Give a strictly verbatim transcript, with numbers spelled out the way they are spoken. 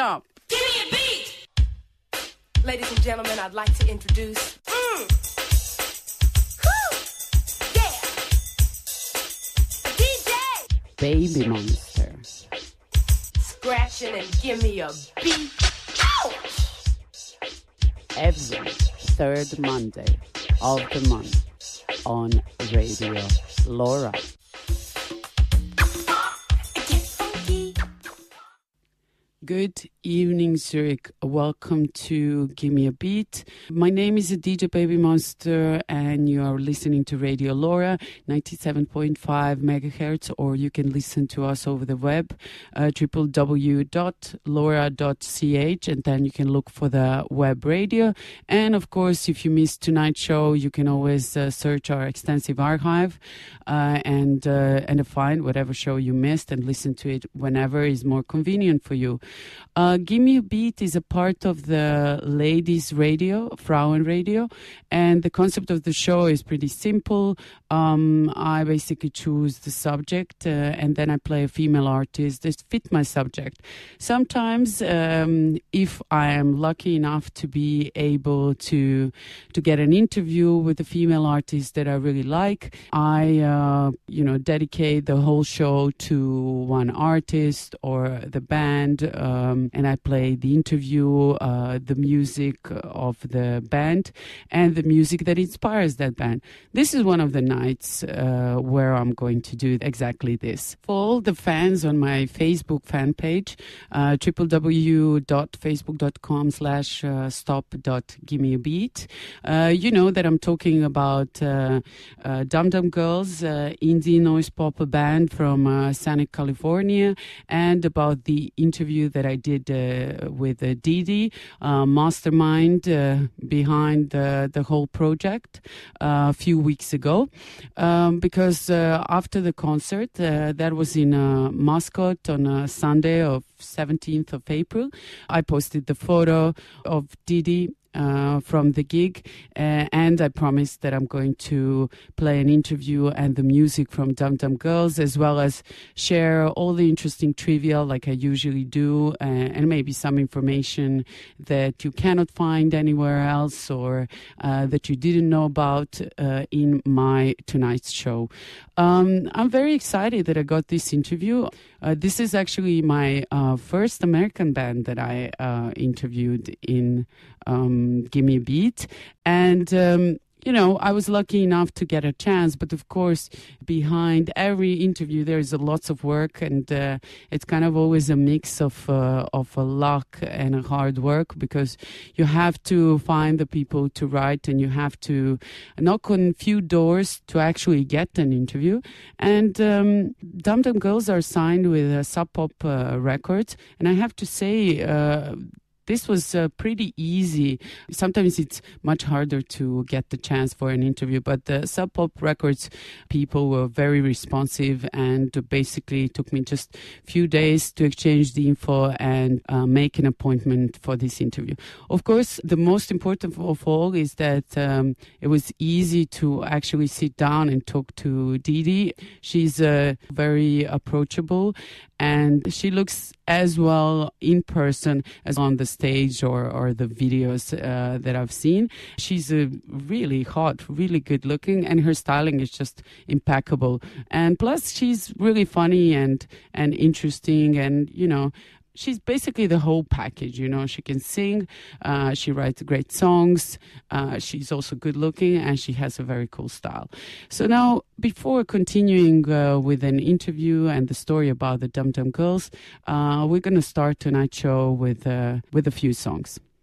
up. Give me a beat! Ladies and gentlemen, I'd like to introduce... Mm. Woo! Yeah! D J! Baby Monster. Scratching and give me a beat. Ouch! Every third Monday of the month on Radio Laura. Good evening, Zurich. Welcome to Give Me a Beat. My name is D J Baby Monster, and you are listening to Radio Laura, ninety-seven point five megahertz, or you can listen to us over the web, uh, w w w dot laura dot c h, and then you can look for the web radio. And of course, if you missed tonight's show, you can always uh, search our extensive archive uh, and uh, and find whatever show you missed and listen to it whenever is more convenient for you. Uh, Give Me a Beat is a part of the ladies radio, Frauen Radio, and the concept of the show is pretty simple. Um, I basically choose the subject uh, and then I play a female artist that fit my subject. Sometimes, um, if I am lucky enough to be able to to get an interview with a female artist that I really like, I uh, you know dedicate the whole show to one artist or the band. Um, and I play the interview, uh, the music of the band, and the music that inspires that band. This is one of the nights uh, where I'm going to do exactly this. For all the fans on my Facebook fan page, uh, w w w dot facebook dot com slash stop dot give me a beat, uh, you know that I'm talking about uh, uh, Dum Dum Girls, uh, indie noise pop band from uh, Santa California, and about the interview that I did uh, with uh, Didi, uh, mastermind uh, behind the, the whole project uh, a few weeks ago. Um, because uh, after the concert, uh, that was in uh, Muscat on a Sunday of seventeenth of April, I posted the photo of Didi Uh, from the gig, uh, and I promised that I'm going to play an interview and the music from Dum Dum Girls, as well as share all the interesting trivia like I usually do, uh, and maybe some information that you cannot find anywhere else or uh, that you didn't know about uh, in my tonight's show. Um, I'm very excited that I got this interview. Uh, this is actually my uh, first American band that I uh, interviewed in um, Give Me a Beat. And, um, you know, I was lucky enough to get a chance. But of course, behind every interview, there is a lots of work. And uh, it's kind of always a mix of, uh, of a luck and a hard work, because you have to find the people to write and you have to knock on a few doors to actually get an interview. And um, Dum Dum Girls are signed with uh, Sub Pop uh, Records. And I have to say, uh, this was uh, pretty easy. Sometimes it's much harder to get the chance for an interview, but the Sub Pop Records people were very responsive, and basically it took me just a few days to exchange the info and uh, make an appointment for this interview. Of course, the most important of all is that um, it was easy to actually sit down and talk to Didi. She's uh, very approachable, and she looks as well in person as on the stage or, or the videos uh, that I've seen. She's a really hot, really good looking, and her styling is just impeccable. And plus, she's really funny and, and interesting, and, you know, she's basically the whole package, you know. She can sing, uh, she writes great songs, uh, she's also good looking, and she has a very cool style. So now, before continuing uh, with an interview and the story about the Dum Dum Girls, uh, we're going to start tonight's show with, uh, with a few songs.